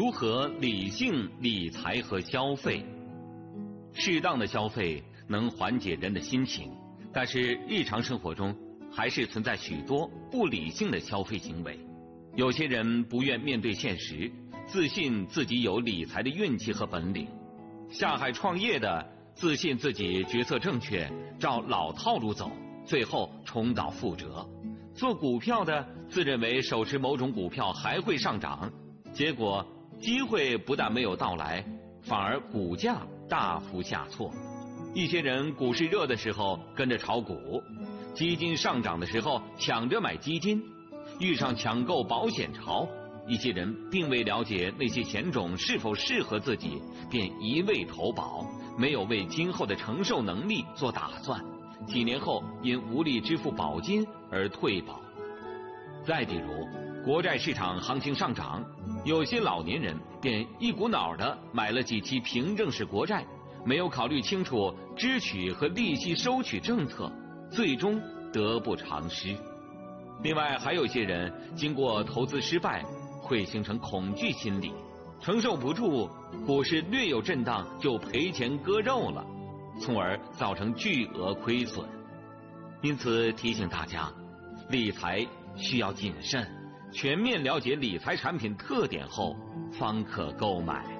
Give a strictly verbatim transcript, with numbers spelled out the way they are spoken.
如何理性理财和消费？适当的消费能缓解人的心情，但是日常生活中还是存在许多不理性的消费行为。有些人不愿面对现实，自信自己有理财的运气和本领；下海创业的自信自己决策正确，照老套路走，最后重蹈覆辙；做股票的自认为手持某种股票还会上涨，结果机会不但没有到来，反而股价大幅下挫。一些人股市热的时候跟着炒股，基金上涨的时候抢着买基金，遇上抢购保险潮，一些人并未了解那些险种是否适合自己，便一味投保，没有为今后的承受能力做打算，几年后因无力支付保金而退保。再比如国债市场行情上涨，有些老年人便一股脑的买了几期凭证式国债，没有考虑清楚支取和利息收取政策，最终得不偿失。另外还有一些人经过投资失败，会形成恐惧心理，承受不住股市略有震荡就赔钱割肉了，从而造成巨额亏损。因此提醒大家，理财需要谨慎，全面了解理财产品特点后方可购买。